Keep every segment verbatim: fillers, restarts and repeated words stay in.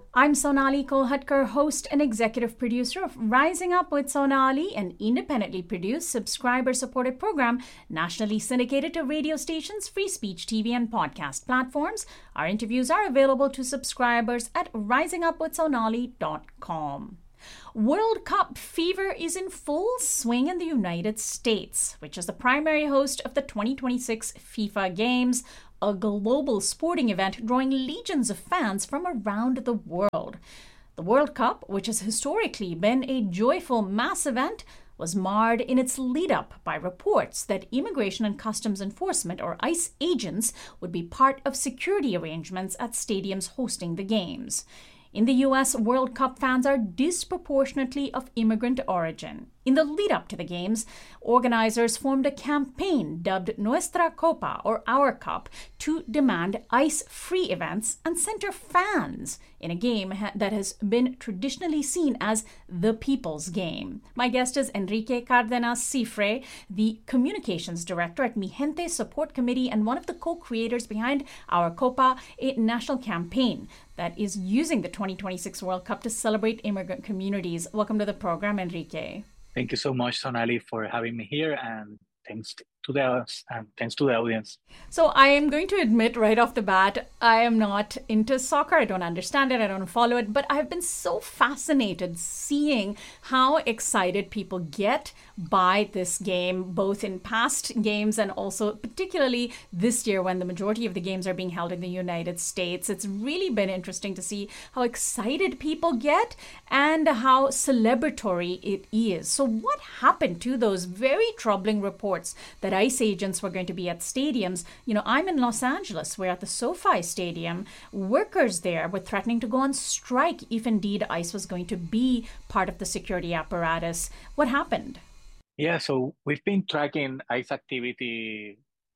I'm Sonali Kolhatkar, host and executive producer of Rising Up with Sonali, an independently produced, subscriber-supported program nationally syndicated to radio stations, free speech T V, and podcast platforms. Our interviews are available to subscribers at rising up with sonali dot com. World Cup fever is in full swing in the United States, which is the primary host of the twenty twenty-six FIFA Games, a global sporting event drawing legions of fans from around the world. The World Cup, which has historically been a joyful mass event, was marred in its lead-up by reports that Immigration and Customs Enforcement, or ICE agents, would be part of security arrangements at stadiums hosting the games. In the U S, World Cup fans are disproportionately of immigrant origin. In the lead-up to the games, organizers formed a campaign dubbed Nuestra Copa, or Our Cup, to demand ICE-free events and center fans in a game ha- that has been traditionally seen as the people's game. My guest is Enrique Cardenas Cifre, the communications director at Mi Gente Support Committee and one of the co-creators behind Our Copa, a national campaign that is using the twenty twenty-six World Cup to celebrate immigrant communities. Welcome to the program, Enrique. Thank you so much, Sonali, for having me here, and thanks to the and thanks to the audience. So I am going to admit right off the bat, I am not into soccer. I don't understand it. I don't follow it. But I've been so fascinated seeing how excited people get by this game, both in past games and also particularly this year when the majority of the games are being held in the United States. It's really been interesting to see how excited people get and how celebratory it is. So what happened to those very troubling reports that ICE agents were going to be at stadiums? You know, I'm in Los Angeles. We're at the SoFi Stadium. Workers there were threatening to go on strike if indeed ICE was going to be part of the security apparatus. What happened? Yeah, so we've been tracking ICE activity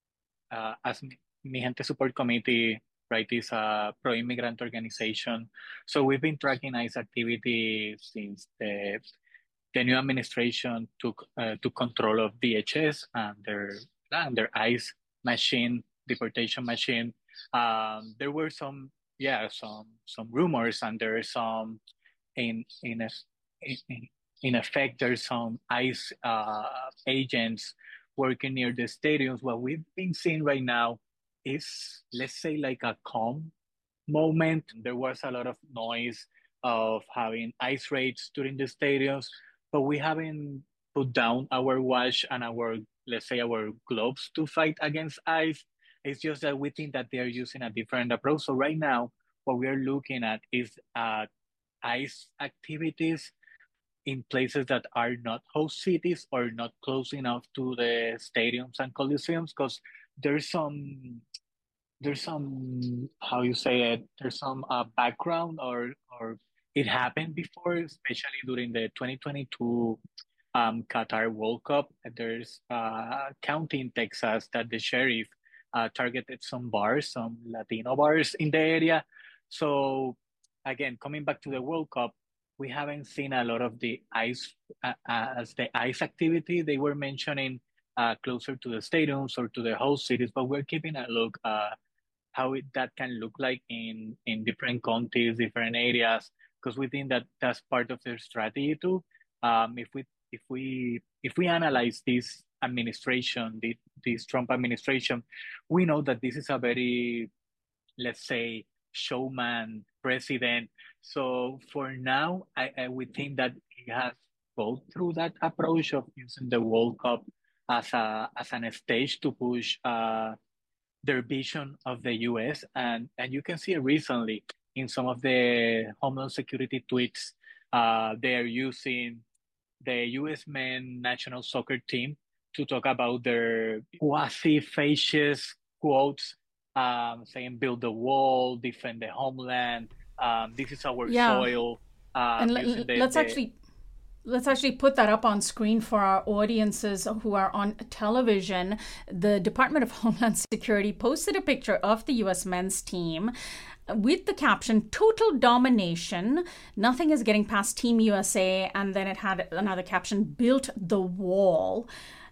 uh, as Mi Gente Support Committee, right, is a pro-immigrant organization. So we've been tracking ICE activity since the the new administration took uh, took control of D H S and their and their ICE machine, deportation machine. Um, there were some, yeah, some some rumors, and there's some in in a, in, in effect there's some ICE uh, agents working near the stadiums. What we've been seeing right now is, let's say, like a calm moment. There was a lot of noise of having ICE raids during the stadiums, but we haven't put down our watch and our, let's say, our gloves to fight against ICE. It's just that we think that they're using a different approach. So right now, what we're looking at is uh, ICE activities in places that are not host cities or not close enough to the stadiums and coliseums, because there's some, there's some, how you say it, there's some uh, background or or it happened before, especially during the twenty twenty-two um, Qatar World Cup. There's a uh, county in Texas that the sheriff uh, targeted some bars, some Latino bars in the area. So again, coming back to the World Cup, we haven't seen a lot of the ICE, uh, as the ICE activity they were mentioning uh, closer to the stadiums or to the host cities, but we're keeping a look uh, how it, that can look like in, in different counties, different areas, because we think that that's part of their strategy too. Um, if we if we if we analyze this administration, the, this Trump administration, we know that this is a very, let's say, showman president. So for now, I, I would think that he has gone through that approach of using the World Cup as a as an stage to push uh, their vision of the U S. And, and you can see it recently in some of the Homeland Security tweets. Uh, they are using the U S men national soccer team to talk about their quasi-fascist quotes, um, saying build the wall, defend the homeland, um, this is our Yeah. soil. Um, And l- using the, let's the, actually let's actually put that up on screen for our audiences who are on television. The Department of Homeland Security posted a picture of the U S men's team with the caption, "Total domination. Nothing is getting past Team U S A." And then it had another caption, "Built the wall."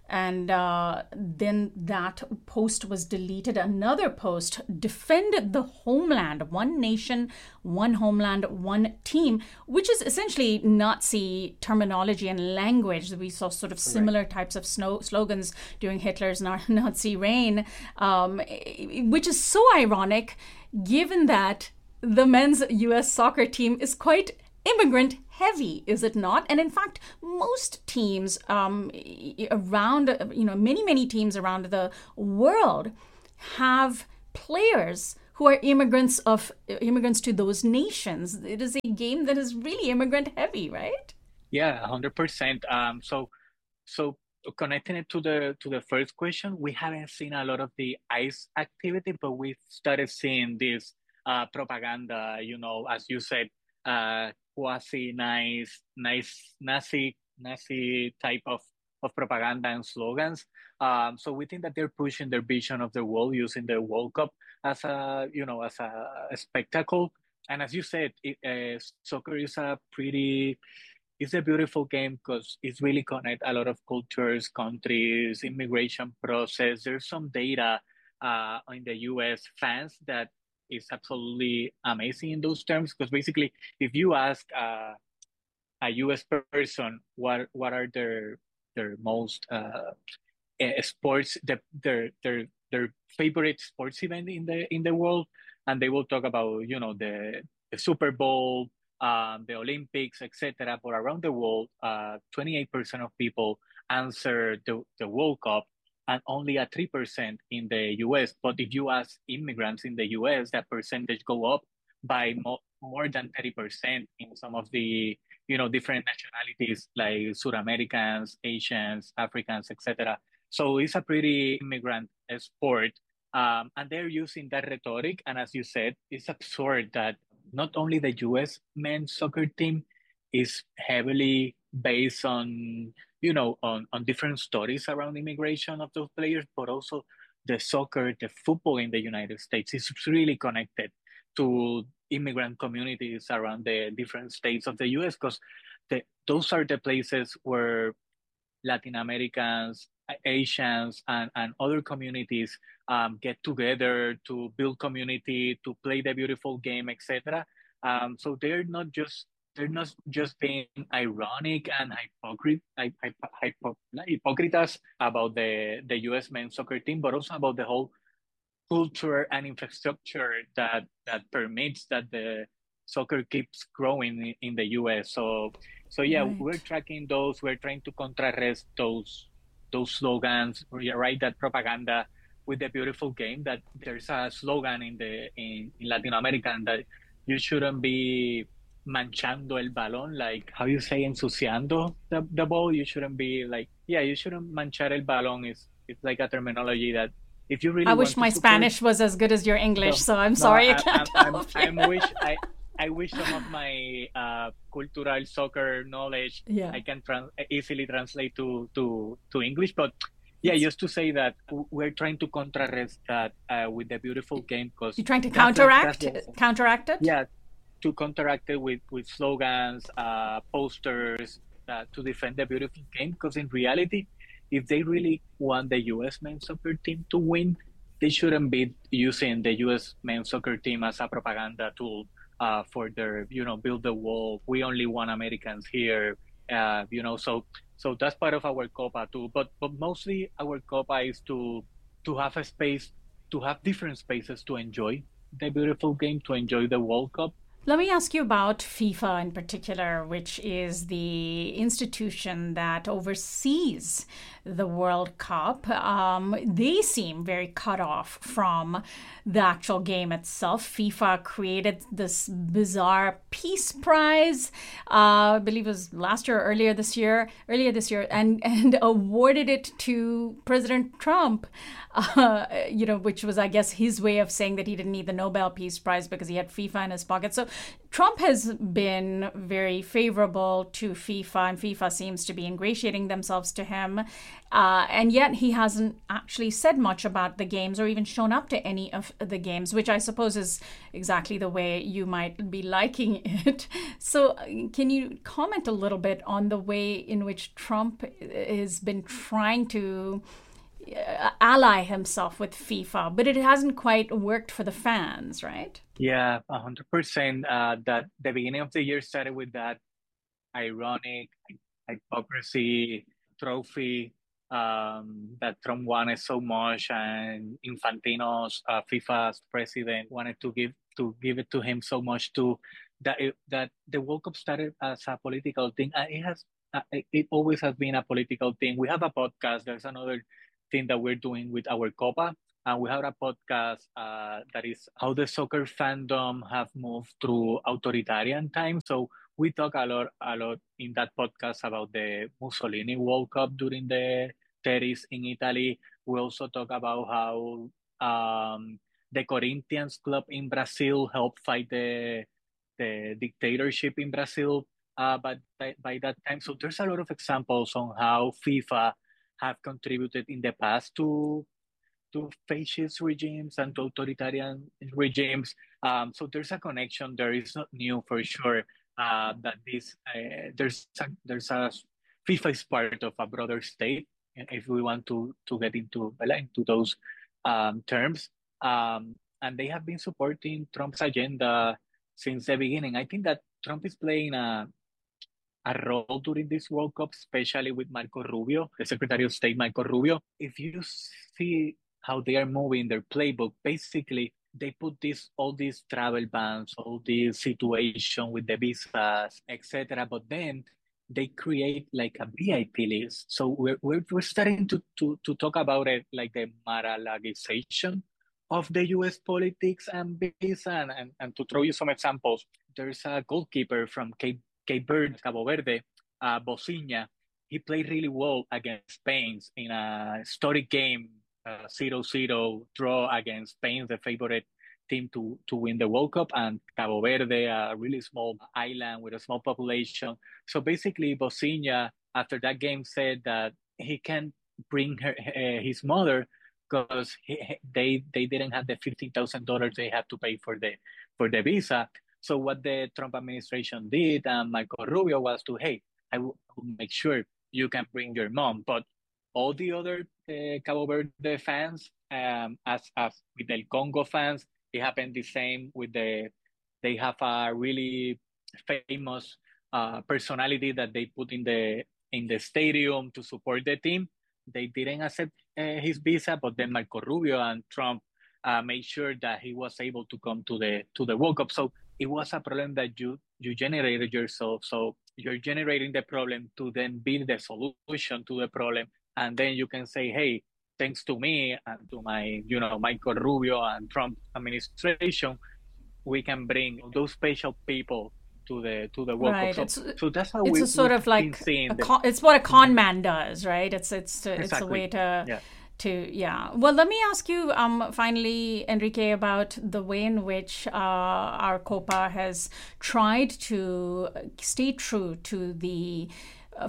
and uh, then that post was deleted. Another post defended the homeland, one nation, one homeland, one team, which is essentially Nazi terminology and language. We saw sort of similar right. types of snow, slogans during Hitler's Nazi reign, um, which is so ironic given that the men's U S soccer team is quite immigrant heavy, is it not? And in fact, most teams um, around, you know, many, many teams around the world have players who are immigrants of immigrants to those nations. It is a game that is really immigrant heavy, right? Yeah, one hundred percent. Um, so, so connecting it to the to the first question, we haven't seen a lot of the ICE activity, but we've started seeing this uh, propaganda. You know, as you said. Uh, quasi nice, nice Nazi, Nazi type of, of propaganda and slogans. Um, so we think that they're pushing their vision of the world using the World Cup as a, you know, as a, a spectacle. And as you said, it, uh, soccer is a pretty, it's a beautiful game because it's really connect a lot of cultures, countries, immigration process. There's some data uh, in the U S fans that is absolutely amazing in those terms, because basically if you ask uh, a U S person what what are their their most uh, sports the, their their their favorite sports event in the in the world, and they will talk about, you know, the, the Super Bowl, um, the Olympics, et cetera. But around the world, uh, twenty-eight percent of people answer the, the World Cup, and only at three percent in the U S. But if you ask immigrants in the U S, that percentage go up by mo- more than thirty percent in some of the, you know, different nationalities like South Americans, Asians, Africans, et cetera. So it's a pretty immigrant sport. Um, and they're using that rhetoric. And as you said, it's absurd that not only the U S men's soccer team is heavily based on, you know, on, on different stories around immigration of those players, but also the soccer, the football in the United States is really connected to immigrant communities around the different states of the U S, because those are the places where Latin Americans, Asians, and, and other communities um, get together to build community, to play the beautiful game, et cetera. Um, so they're not just they're not just being ironic and hypocrite, hypo, hypocritas about the, the U S men's soccer team, but also about the whole culture and infrastructure that that permits that the soccer keeps growing in the U S. So, so yeah, right. We're tracking those. We're trying to contrast those those slogans, right? That propaganda with the beautiful game. That there's a slogan in the in, in Latin America that you shouldn't be manchando el balón, like how you say ensuciando the, the ball. You shouldn't be like, yeah, you shouldn't manchar el balón. Is it's like a terminology that if you really I want wish to my support, Spanish was as good as your English, no, so I'm no, sorry I, I, can't I, help I'm, you. I wish I I wish some of my uh, cultural soccer knowledge yeah. I can trans- easily translate to, to, to English, but yeah, just to say that we're trying to contrast that uh, with the beautiful game, because you're trying to counteract that's, that's the, counteract it. Yeah, to counteract it with with slogans, uh, posters uh, to defend the beautiful game. Because in reality, if they really want the U S men's soccer team to win, they shouldn't be using the U S men's soccer team as a propaganda tool uh, for their, you know, build the wall. We only want Americans here, uh, you know. So so that's part of our Copa too. But but mostly our Copa is to to have a space, to have different spaces to enjoy the beautiful game, to enjoy the World Cup. Let me ask you about FIFA in particular, which is the institution that oversees the World Cup. Um, they seem very cut off from the actual game itself. FIFA created this bizarre peace prize, uh, I believe it was last year or earlier this year, earlier this year, and, and awarded it to President Trump, uh, you know, which was, I guess, his way of saying that he didn't need the Nobel Peace Prize because he had FIFA in his pocket. So Trump has been very favorable to FIFA, and FIFA seems to be ingratiating themselves to him. Uh, and yet he hasn't actually said much about the games or even shown up to any of the games, which I suppose is exactly the way you might be liking it. So can you comment a little bit on the way in which Trump has been trying to ally himself with FIFA, but it hasn't quite worked for the fans, right? Yeah, one hundred percent. Uh, that the beginning of the year started with that ironic hypocrisy trophy um, that Trump wanted so much, and Infantino's uh, FIFA's president wanted to give to give it to him so much too. That it, that the World Cup started as a political thing, and it has uh, it, it always has been a political thing. We have a podcast. There's another thing that we're doing with our Copa. And we have a podcast uh, that is how the soccer fandom have moved through authoritarian times. So we talk a lot, a lot in that podcast about the Mussolini World Cup during the thirties in Italy. We also talk about how um, the Corinthians club in Brazil helped fight the the dictatorship in Brazil. Uh, but by, by that time, so there's a lot of examples on how FIFA have contributed in the past to to fascist regimes and to authoritarian regimes. Um, so there's a connection there. It's not new for sure. Uh, that this uh, there's a, there's a FIFA is part of a broader state. If we want to to get into into those um, terms, um, and they have been supporting Trump's agenda since the beginning. I think that Trump is playing a a role during this World Cup, especially with Marco Rubio, the Secretary of State Marco Rubio. If you see how they are moving their playbook, basically they put this all these travel bans, all this situation with the visas, et cetera. But then they create like a V I P list. So we're we're, we're starting to, to to talk about it like the Mar-a-Lagization of the U S politics and visa. And, and, and to throw you some examples, there's a goalkeeper from Cape Cape Verde, Cabo Verde, uh, Bocinha. He played really well against Spain in a historic game, uh, zero zero draw against Spain, the favorite team to, to win the World Cup, and Cabo Verde, a really small island with a small population. So basically, Bocinha, after that game, said that he can't bring her, uh, his mother because they they didn't have the fifteen thousand dollars they had to pay for the for the visa. So what the Trump administration did, and Marco Rubio, was to, hey, I will make sure you can bring your mom. But all the other uh, Cabo Verde fans, um, as as with the Congo fans, it happened the same with the, they have a really famous uh, personality that they put in the in the stadium to support the team. They didn't accept uh, his visa, but then Marco Rubio and Trump uh, made sure that he was able to come to the to the World Cup. So it was a problem that you you generated yourself. So you're generating the problem to then be the solution to the problem, and then you can say, hey, thanks to me and to my, you know, Marco Rubio and Trump administration, we can bring those special people to the to the World right. Cup. So, it's, so that's how it's we, a sort of like a con, it's what a con man does, right? It's it's to, exactly. it's a way to. Yeah. To, yeah. Well, let me ask you um, finally, Enrique, about the way in which uh, our Copa has tried to stay true to the uh,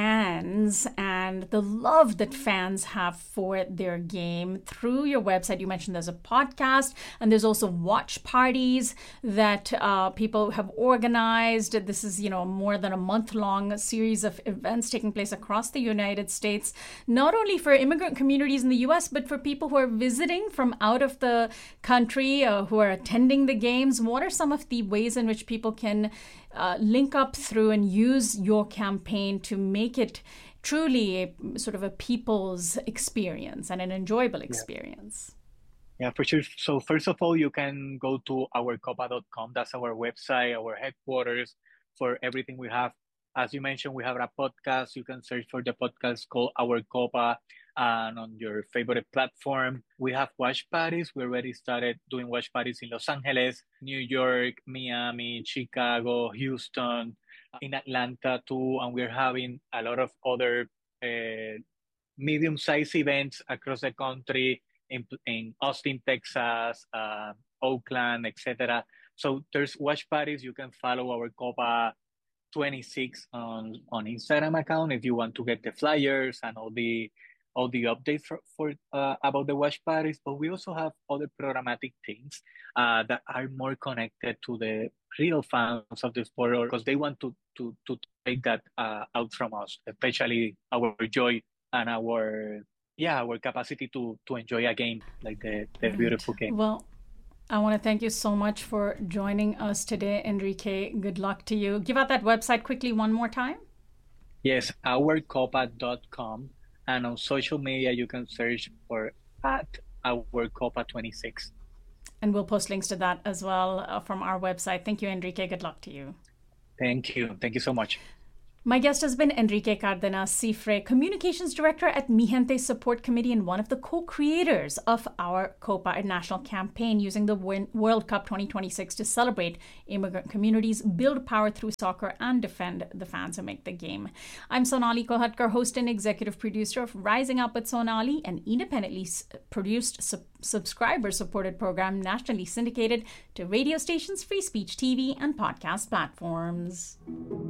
fans and the love that fans have for their game through your website. You mentioned there's a podcast and there's also watch parties that uh, people have organized. This is, you know, more than a month-long series of events taking place across the United States, not only for immigrant communities in the U S, but for people who are visiting from out of the country, uh, who are attending the games. What are some of the ways in which people can uh, link up through and use your campaign to make it truly a sort of a people's experience and an enjoyable experience? Yeah, for sure. So first of all, you can go to our copa dot com. That's our website, our headquarters for everything we have. As you mentioned, we have a podcast. You can search for the podcast called Our Copa and on your favorite platform. We have watch parties. We already started doing watch parties in Los Angeles, New York, Miami, Chicago, Houston, in Atlanta too. And we're having a lot of other uh, medium-sized events across the country, in, in Austin, Texas, uh, Oakland, et cetera. So there's watch parties. You can follow our Copa twenty-six on, on Instagram account if you want to get the flyers and all the all the updates for, for uh, about the watch parties. But we also have other programmatic things uh, that are more connected to the real fans of the sport, because they want to to to take that uh, out from us, especially our joy and our yeah our capacity to to enjoy a game like the the Right. beautiful game. Well, I want to thank you so much for joining us today, Enrique. Good luck to you. Give out that website quickly one more time. Yes, our copa dot com, and on social media you can search for at our copa twenty-six. And we'll post links to that as well uh, from our website. Thank you, Enrique. Good luck to you. Thank you. Thank you so much. My guest has been Enrique Cardenas Cifre, Communications Director at Mi Gente Support Committee and one of the co-creators of our Copa International campaign using the World Cup twenty twenty-six to celebrate immigrant communities, build power through soccer, and defend the fans who make the game. I'm Sonali Kolhatkar, host and executive producer of Rising Up with Sonali, an independently produced, sub- subscriber-supported program nationally syndicated to radio stations, free speech T V, and podcast platforms.